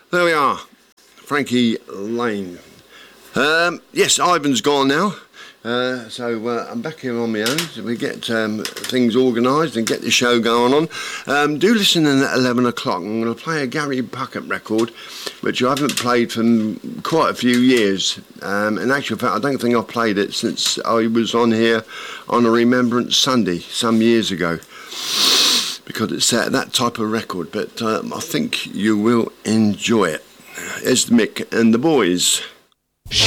There we are, Frankie Lane. Yes, Ivan's gone now, so I'm back here on my own. So we get things organised and get the show going on. Do listen in at 11 o'clock. I'm going to play a Gary Puckett record, which I haven't played for quite a few years. In actual fact, I don't think I've played it since I was on here on a Remembrance Sunday some years ago, because it's that type of record, but I think you will enjoy it. It's Mick and the Boys.